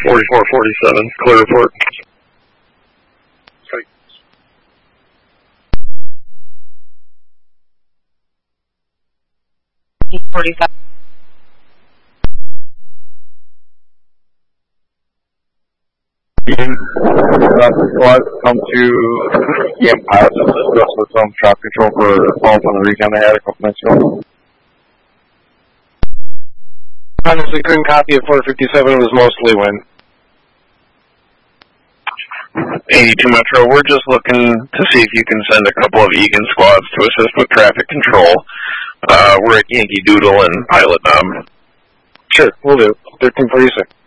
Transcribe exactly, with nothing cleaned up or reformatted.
forty-four forty-seven, clear report. forty-seven. Traffic squad, come to Camp Pilot to discuss with some traffic control for calls on the recount they had a couple minutes ago. Honestly, couldn't copy it. four fifty-seven was mostly wind. eighty-two Metro, we're just looking to see if you can send a couple of Egan squads to assist with traffic control. Uh, we're at Yankee Doodle and Pilot Knob. Sure, we'll do. thirteen forty-six.